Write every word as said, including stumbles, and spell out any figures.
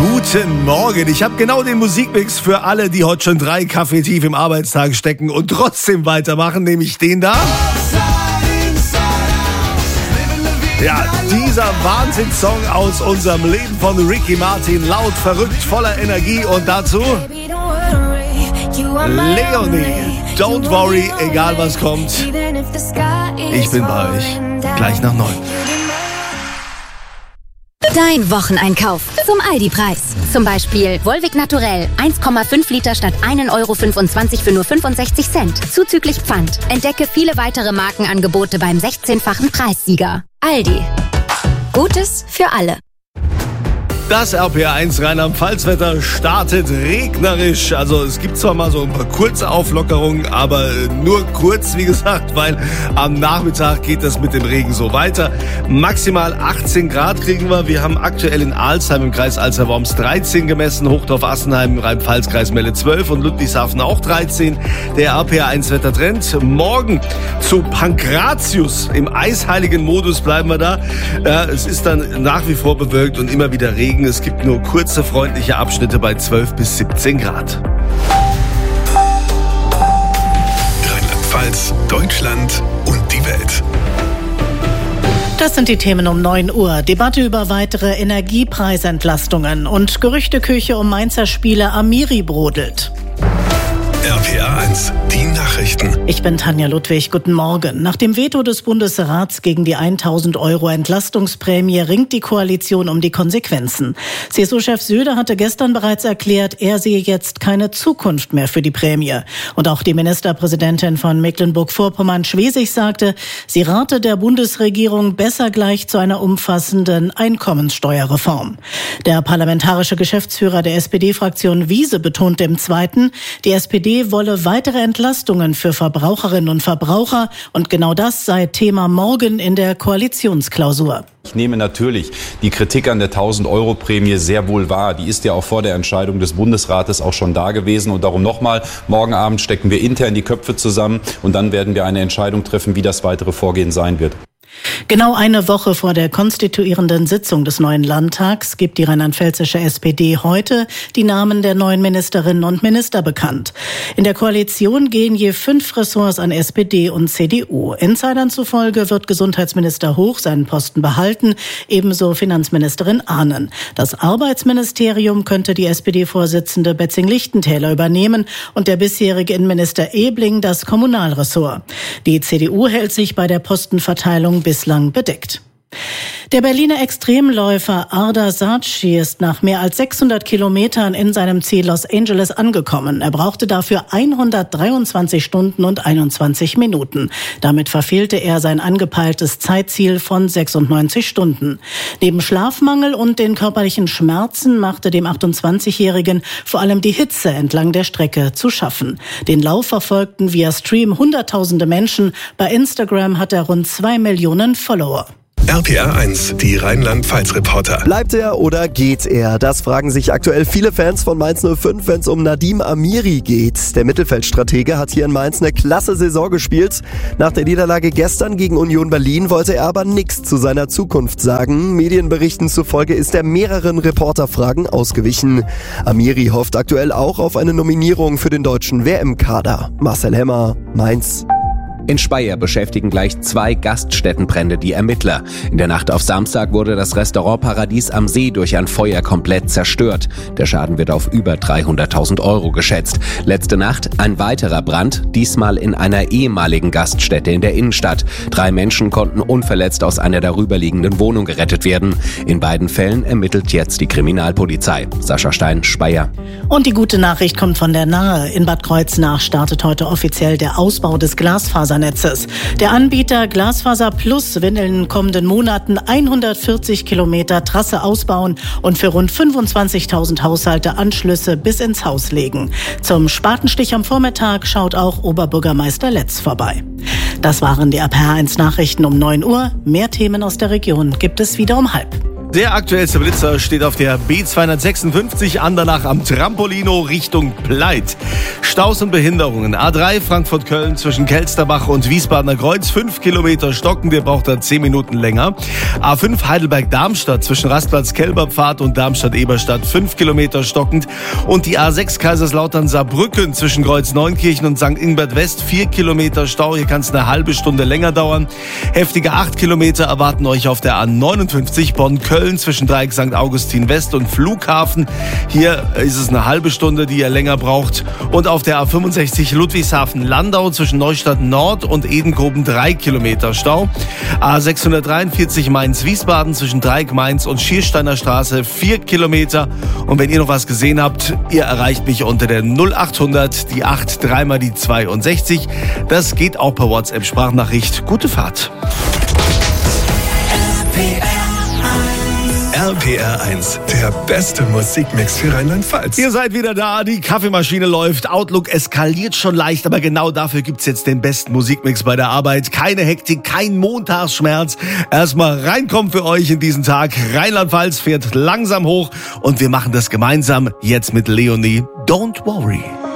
Guten Morgen. Ich habe genau den Musikmix für alle, die heute schon drei Kaffee tief im Arbeitstag stecken und trotzdem weitermachen, nämlich den da. Ja, dieser Wahnsinnssong aus unserem Leben von Ricky Martin, laut, verrückt, voller Energie und dazu Leonie, don't worry, egal was kommt. Ich bin bei euch, gleich nach neun. Dein Wocheneinkauf zum Aldi-Preis. Zum Beispiel Volvic Naturell, eins Komma fünf Liter statt ein Euro fünfundzwanzig für nur fünfundsechzig Cent. Zuzüglich Pfand. Entdecke viele weitere Markenangebote beim sechzehnfachen Preissieger. Aldi. Gutes für alle. Das R P R eins Rheinland-Pfalz-Wetter startet regnerisch. Also es gibt zwar mal so ein paar kurze Auflockerungen, aber nur kurz, wie gesagt, weil am Nachmittag geht das mit dem Regen so weiter. Maximal achtzehn Grad kriegen wir. Wir haben aktuell in Alsheim im Kreis Alzey-Worms dreizehn gemessen, Hochdorf-Assenheim im Rhein-Pfalz-Kreis Melle zwölf und Ludwigshafen auch dreizehn. Der R P R eins Wettertrend. Morgen zu Pankratius. Im eisheiligen Modus bleiben wir da. Ja, es ist dann nach wie vor bewölkt und immer wieder Regen. Es gibt nur kurze, freundliche Abschnitte bei zwölf bis siebzehn Grad. Rheinland-Pfalz, Deutschland und die Welt. Das sind die Themen um neun Uhr. Debatte über weitere Energiepreisentlastungen und Gerüchteküche um Mainzer Spieler Amiri brodelt. R P R eins, die Nachrichten. Ich bin Tanja Ludwig, guten Morgen. Nach dem Veto des Bundesrats gegen die tausend Euro Entlastungsprämie ringt die Koalition um die Konsequenzen. C S U-Chef Söder hatte gestern bereits erklärt, er sehe jetzt keine Zukunft mehr für die Prämie. Und auch die Ministerpräsidentin von Mecklenburg-Vorpommern, Schwesig, sagte, sie rate der Bundesregierung besser gleich zu einer umfassenden Einkommenssteuerreform. Der parlamentarische Geschäftsführer der S P D-Fraktion Wiese betonte im Zweiten, die S P D wolle weitere Entlastungen für Verbraucherinnen und Verbraucher und genau das sei Thema morgen in der Koalitionsklausur. Ich nehme natürlich die Kritik an der tausend Euro Prämie sehr wohl wahr. Die ist ja auch vor der Entscheidung des Bundesrates auch schon da gewesen. Und darum nochmal, morgen Abend stecken wir intern die Köpfe zusammen und dann werden wir eine Entscheidung treffen, wie das weitere Vorgehen sein wird. Genau eine Woche vor der konstituierenden Sitzung des neuen Landtags gibt die rheinland-pfälzische S P D heute die Namen der neuen Ministerinnen und Minister bekannt. In der Koalition gehen je fünf Ressorts an S P D und C D U. Insidern zufolge wird Gesundheitsminister Hoch seinen Posten behalten, ebenso Finanzministerin Ahnen. Das Arbeitsministerium könnte die S P D-Vorsitzende Betzing-Lichtentäler übernehmen und der bisherige Innenminister Ebling das Kommunalressort. Die C D U hält sich bei der Postenverteilung bislang bedeckt. Der Berliner Extremläufer Arda Saatchi ist nach mehr als sechshundert Kilometern in seinem Ziel Los Angeles angekommen. Er brauchte dafür hundertdreiundzwanzig Stunden und einundzwanzig Minuten. Damit verfehlte er sein angepeiltes Zeitziel von sechsundneunzig Stunden. Neben Schlafmangel und den körperlichen Schmerzen machte dem achtundzwanzigjährigen vor allem die Hitze entlang der Strecke zu schaffen. Den Lauf verfolgten via Stream hunderttausende Menschen. Bei Instagram hat er rund zwei Millionen Follower. R P R eins, die Rheinland-Pfalz-Reporter. Bleibt er oder geht er? Das fragen sich aktuell viele Fans von Mainz null fünf, wenn es um Nadim Amiri geht. Der Mittelfeldstratege hat hier in Mainz eine klasse Saison gespielt. Nach der Niederlage gestern gegen Union Berlin wollte er aber nichts zu seiner Zukunft sagen. Medienberichten zufolge ist er mehreren Reporterfragen ausgewichen. Amiri hofft aktuell auch auf eine Nominierung für den deutschen W M-Kader. Marcel Hemmer, Mainz. In Speyer beschäftigen gleich zwei Gaststättenbrände die Ermittler. In der Nacht auf Samstag wurde das Restaurant Paradies am See durch ein Feuer komplett zerstört. Der Schaden wird auf über dreihunderttausend Euro geschätzt. Letzte Nacht ein weiterer Brand, diesmal in einer ehemaligen Gaststätte in der Innenstadt. Drei Menschen konnten unverletzt aus einer darüberliegenden Wohnung gerettet werden. In beiden Fällen ermittelt jetzt die Kriminalpolizei. Sascha Stein, Speyer. Und die gute Nachricht kommt von der Nahe. In Bad Kreuznach startet heute offiziell der Ausbau des Glasfasernetzes. Der Anbieter Glasfaser Plus will in den kommenden Monaten hundertvierzig Kilometer Trasse ausbauen und für rund fünfundzwanzigtausend Haushalte Anschlüsse bis ins Haus legen. Zum Spatenstich am Vormittag schaut auch Oberbürgermeister Letz vorbei. Das waren die R P R eins Nachrichten um neun Uhr. Mehr Themen aus der Region gibt es wieder um halb. Der aktuellste Blitzer steht auf der B zweihundertsechsundfünfzig Andernach am Trampolino Richtung Pleit. Staus und Behinderungen. A drei Frankfurt-Köln zwischen Kelsterbach und Wiesbadener Kreuz. fünf Kilometer stockend, ihr braucht da zehn Minuten länger. A fünf Heidelberg-Darmstadt zwischen Rastplatz-Kelberpfad und Darmstadt-Eberstadt. fünf Kilometer stockend. Und die A sechs Kaiserslautern-Saarbrücken zwischen Kreuz-Neunkirchen und Sankt Ingbert West. vier Kilometer Stau, hier kann es eine halbe Stunde länger dauern. Heftige acht Kilometer erwarten euch auf der A neunundfünfzig Bonn-Köln zwischen Dreieck Sankt Augustin West und Flughafen. Hier ist es eine halbe Stunde, die ihr länger braucht. Und auf der A fünfundsechzig Ludwigshafen-Landau zwischen Neustadt Nord und Edenkoben drei Kilometer Stau. A sechshundertdreiundvierzig Mainz-Wiesbaden zwischen Dreieck Mainz und Schiersteiner Straße vier Kilometer. Und wenn ihr noch was gesehen habt, ihr erreicht mich unter der null achthundert, die acht, dreimal die zweiundsechzig. Das geht auch per WhatsApp-Sprachnachricht. Gute Fahrt. R P R eins, der beste Musikmix für Rheinland-Pfalz. Ihr seid wieder da, die Kaffeemaschine läuft, Outlook eskaliert schon leicht, aber genau dafür gibt's jetzt den besten Musikmix bei der Arbeit. Keine Hektik, kein Montagsschmerz. Erstmal reinkommen für euch in diesen Tag. Rheinland-Pfalz fährt langsam hoch und wir machen das gemeinsam jetzt mit Leonie. Don't worry.